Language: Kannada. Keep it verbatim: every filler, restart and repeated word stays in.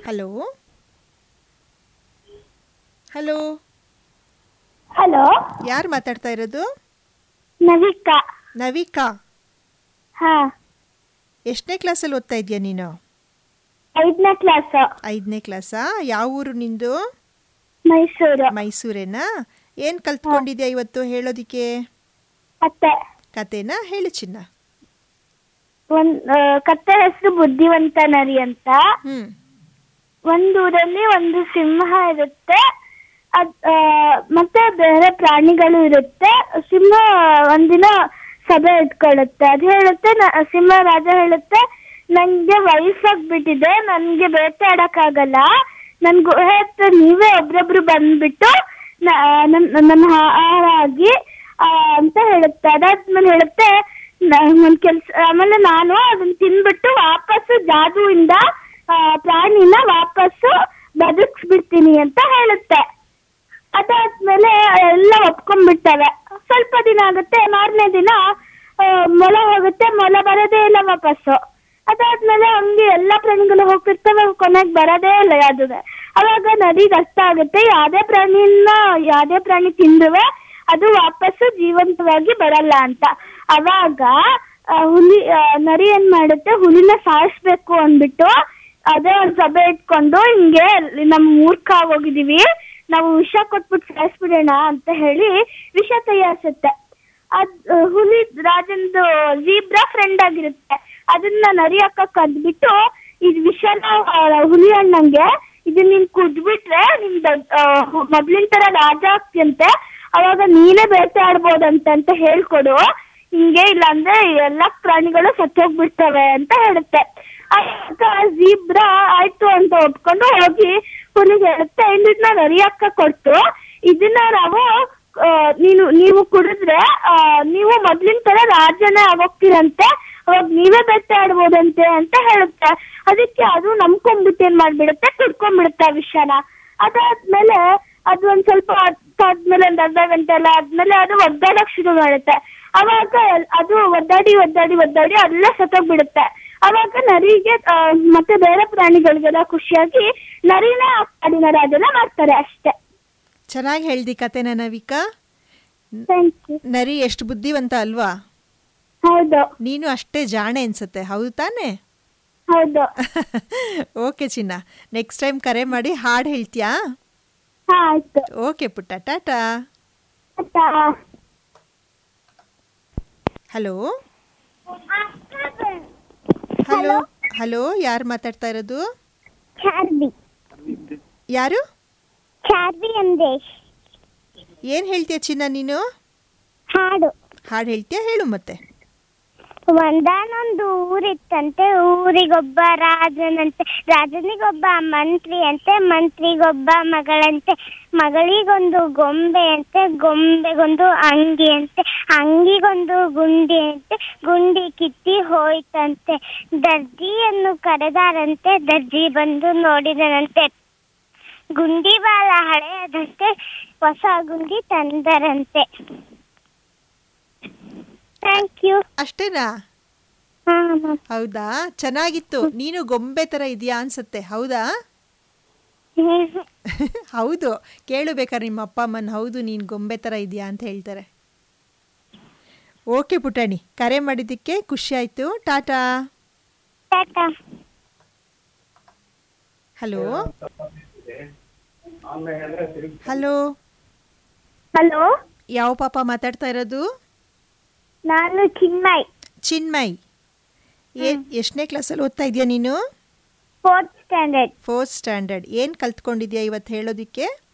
ಹಲೋ ಹಲೋ ಹಲೋ ಯಾರು ಮಾತಾಡ್ತಾ ಇರೋದು? ನವಿಕಾ. ನವಿಕಾ, ಹಾ, ಎಷ್ಟನೇ ಕ್ಲಾಸಲ್ಲಿ ಓದ್ತಾ ಇದೆಯಾ ನೀನು? ಐದನೇ ಕ್ಲಾಸ್. ಐದನೇ ಕ್ಲಾಸಾ? ಯಾವ ಊರು ನಿಂದು? ಮೈಸೂರು. ಮೈಸೂರೇನಾ? ಏನು ಕಲ್ತ್ಕೊಂಡಿದ್ಯಾ ಇವತ್ತು ಹೇಳೋದಿಕ್ಕೆ? ಕತೆ. ಕತೆನಾ? ಹೇಳು ಚಿನ್ನ. ಒಂದ್ ಕತೆ ಹೆಸರು ಬುದ್ಧಿವಂತ ನರಿ ಅಂತ. ಹ್ಮ್. ಒಂದೂರಲ್ಲಿ ಒಂದು ಸಿಂಹ ಇರುತ್ತೆ, ಅದ್ ಮತ್ತೆ ಬೇರೆ ಪ್ರಾಣಿಗಳು ಇರುತ್ತೆ. ಸಿಂಹ ಒಂದಿನ ಸಭೆ ಇಟ್ಕೊಳ್ಳುತ್ತೆ. ಅದು ಹೇಳುತ್ತೆ, ಸಿಂಹ ರಾಜ ಹೇಳುತ್ತೆ, ನಂಗೆ ವಯಸ್ಸಾಗ್ಬಿಟ್ಟಿದೆ, ನನ್ಗೆ ಬೇಟೆಯಾಡಕ್ಕಾಗಲ್ಲ, ನನ್ ಗುಹೆ ಹತ್ರ ನೀವೇ ಒಬ್ರೊಬ್ರು ಬಂದ್ಬಿಟ್ಟು ನನ್ನ ಆಹಾರ ಆಗಿ ಅಂತ ಹೇಳುತ್ತೆ. ಅದಾದ್ಮೇಲೆ ಹೇಳುತ್ತೆ, ಒಂದ್ ಕೆಲ್ಸ, ಆಮೇಲೆ ನಾನು ಅದನ್ನ ತಿನ್ಬಿಟ್ಟು ವಾಪಸ್ಸು ಜಾದುವಿಂದ ಪ್ರಾಣಿನ ವಾಪಸ್ಸು ಬದುಕ್ಸ್ಬಿಡ್ತೀನಿ ಅಂತ ಹೇಳುತ್ತೆ. ಅದಾದ್ಮೇಲೆ ಎಲ್ಲ ಒಪ್ಕೊಂಡ್ಬಿಡ್ತವೆ. ಸ್ವಲ್ಪ ದಿನ ಆಗುತ್ತೆ, ಮಾರನೇ ದಿನ ಮೊಲ ಹೋಗುತ್ತೆ, ಮೊಲ ಬರೋದೇ ಇಲ್ಲ ವಾಪಸ್ಸು. ಅದಾದ್ಮೇಲೆ ಹಂಗೆ ಎಲ್ಲಾ ಪ್ರಾಣಿಗಳು ಹೋಗ್ತಿರ್ತವೆ, ಕೊನೆಗೆ ಬರೋದೇ ಇಲ್ಲ ಯಾವ್ದು. ಅವಾಗ ನದಿಗೆ ಅರ್ಥ ಆಗುತ್ತೆ, ಯಾವ್ದೇ ಪ್ರಾಣಿನ ಯಾವ್ದೇ ಪ್ರಾಣಿ ತಿಂದ್ರುವೆ ಅದು ವಾಪಸ್ಸು ಜೀವಂತವಾಗಿ ಬರಲ್ಲ ಅಂತ. ಅವಾಗ ಹುಲಿ ನರಿ ಏನ್ ಮಾಡುತ್ತೆ, ಹುಲಿನ ಸಾಯಿಸ್ಬೇಕು ಅಂದ್ಬಿಟ್ಟು ಅದೇ ಒಂದ್ ಸಭೆ ಇಟ್ಕೊಂಡು, ಹಿಂಗೆ ನಮ್ ಮೂರ್ಖ ಹೋಗಿದೀವಿ, ನಾವು ವಿಷ ಕೊಟ್ಬಿಟ್ಟು ಸಾಯಿಸ್ಬಿಡೋಣ ಅಂತ ಹೇಳಿ ವಿಷ ತಯಾರಿಸುತ್ತೆ. ಅದ್ ಹುಲಿ ರಾಜಂದು ಜೀಬ್ರಾ ಫ್ರೆಂಡ್ ಆಗಿರುತ್ತೆ. ಅದನ್ನ ನರಿ ಅಕ್ಕ ಕದ್ಬಿಟ್ಟು, ಇದ್ ವಿಷನ ಹುಲಿ ಅಣ್ಣಂಗೆ, ಇದನ್ನ ನೀನ್ ಕುದ್ಬಿಟ್ರೆ ನಿಮ್ ಮೊದ್ಲಿನ ತರ ರಾಜ ಆಗ್ತಿಯಂತೆ, ಅವಾಗ ನೀನೇ ಬೇಟೆ ಆಡ್ಬೋದಂತೆ ಅಂತ ಹೇಳ್ಕೊಡು, ಹಿಂಗೆ ಇಲ್ಲ ಅಂದ್ರೆ ಎಲ್ಲಾ ಪ್ರಾಣಿಗಳು ಸತ್ತೋಗ್ಬಿಡ್ತವೆ ಅಂತ ಹೇಳುತ್ತೆ. ಆಗ ಜೀಬ್ರಾ ಆಯ್ತು ಅಂತ ಒಪ್ಕೊಂಡು ಹೋಗಿ ಹುಲಿಗೆ ಹೇಳುತ್ತೆ, ಇದನ್ನ ನರಿ ಅಕ್ಕ ಕೊಟ್ಟು, ಇದನ್ನ ನಾವು ನೀನು ನೀವು ಕುಡಿದ್ರೆ ನೀವು ಮೊದ್ಲಿನ ತರ ರಾಜನೇ ಆಗೋಗ್ತೀರಂತೆ, ಅವಾಗ ನೀವೇ ಬೇಟೆ ಆಡ್ಬೋದಂತೆ ಅಂತ ಹೇಳುತ್ತೆ. ಅದಕ್ಕೆ ಅದು ನಂಬ್ಕೊಂಡ್ಬಿಟ್ಟು ಏನ್ ಮಾಡ್ಬಿಡುತ್ತೆ, ಕುಡ್ಕೊಂಡ್ಬಿಡುತ್ತೆ ವಿಷನ. ಅದಾದ್ಮೇಲೆ ಅದು ಒಂದ್ ಸ್ವಲ್ಪ ಆದ್ಮೇಲೆ ಒಂದ್ ಅರ್ಧ ಗಂಟೆ ಎಲ್ಲ ಆದ್ಮೇಲೆ ಅದು ಒದ್ದಾಡಕ್ ಶುರು ಮಾಡುತ್ತೆ. ಅವಾಗ ಅದು ಒದ್ದಾಡಿ ಒದ್ದಾಡಿ ಒದ್ದಾಡಿ ಅಲ್ಲ ಸತ್ತೋಗ್ಬಿಡುತ್ತೆ. ಅವಾಗ ನರಿಗೆ ಮತ್ತೆ ಬೇರೆ ಪ್ರಾಣಿಗಳಿಗೆಲ್ಲ ಖುಷಿಯಾಗಿ ನರಿನೇ ಆ ಕಾಡಿನ ರಾಜನ ಮಾಡ್ತಾರೆ. ಅಷ್ಟೇ. ಚೆನ್ನಾಗಿ ಹೇಳ್ದಿ ಕತೆನ ನವಿಕಾ. ನರಿ ಎಷ್ಟು ಬುದ್ಧಿವಂತ ಅಲ್ವಾ? ಹೌದು. ನೀನು ಅಷ್ಟೇ ಜಾಣೆ ಅನ್ಸುತ್ತೆ, ಹೌದು ತಾನೆ? ಹೌದು. ಓಕೆ ಚಿನ್ನ, ನೆಕ್ಸ್ಟ್ ಟೈಮ್ ಕರೆ ಮಾಡಿ ಹಾಡು ಹೇಳ್ತೀಯಾ? ಆಯ್ತು. ಓಕೆ ಪುಟ್ಟ, ಟಾಟಾ. ಹಲೋ ಹಲೋ ಹಲೋ ಯಾರು ಮಾತಾಡ್ತಾ ಇರೋದು? ಯಾರು? ಏನ್ ಹೇಳ್ತೀಯ ಚಿನ್ನ ನೀನು? ಹಾಡು. ಹಾಡು ಹೇಳ್ತೀಯಾ? ಹೇಳು ಮತ್ತೆ. ಒಂದಾನೊಂದು ಊರಿತ್ತಂತೆ, ಊರಿಗೊಬ್ಬ ರಾಜನಂತೆ, ರಾಜನಿಗೊಬ್ಬ ಮಂತ್ರಿ ಅಂತೆ, ಮಂತ್ರಿಗೊಬ್ಬ ಮಗಳಂತೆ, ಮಗಳಿಗೊಂದು ಗೊಂಬೆ ಅಂತೆ, ಗೊಂಬೆಗೊಂದು ಅಂಗಿ ಅಂತೆ, ಅಂಗಿಗೊಂದು ಗುಂಡಿ ಅಂತೆ, ಗುಂಡಿ ಕಿತ್ತಿ ಹೋಯ್ತಂತೆ, ದರ್ಜಿಯನ್ನು ಕರೆದಾರಂತೆ, ದರ್ಜಿ ಬಂದು ನೋಡಿದನಂತೆ, ಗುಂಡಿ ಬಾಳ ಹಳೆಯದಂತೆ, ಹೊಸ ಗುಂಡಿ ತಂದರಂತೆ. Thank you. ಅಷ್ಟೇನಾ? ಹೌದಾ, ಚೆನ್ನಾಗಿತ್ತು. ನೀನು ಗೊಂಬೆ ತರ ಇದೆಯಾ ಅನ್ಸುತ್ತೆ, ಹೌದಾ? ಹೌದು, ಕೇಳು ಬೇಕಾದ್ರೆ ನಿಮ್ಮ ಅಪ್ಪ ಅಮ್ಮನ, ಹೌದು ನೀನು ಗೊಂಬೆ ತರ ಇದೆಯಾ ಅಂತ ಹೇಳ್ತಾರೆ. ಓಕೆ ಪುಟಾಣಿ, ಕರೆ ಮಾಡಿದ್ದಕ್ಕೆ ಖುಷಿ ಆಯ್ತು. ಟಾಟಾ. ಹಲೋ ಹಲೋ ಹಲೋ, ಯಾವ ಪಾಪ ಮಾತಾಡ್ತಾ ಇರೋದು? ನಾನು ಚಿನ್ಮಯ್. ಚಿನ್ಮಯ್, ಎಷ್ಟನೇ ಕ್ಲಾಸಲ್ಲಿ ಓದ್ತಾ ಇದೆಯಾ ನೀನು? Fourth standard. Fourth standard. ಏನು ಕಲ್ತ್ಕೊಂಡಿದ್ಯಾ ಇವತ್ತು ಹೇಳೋದಿಕ್ಕೆ?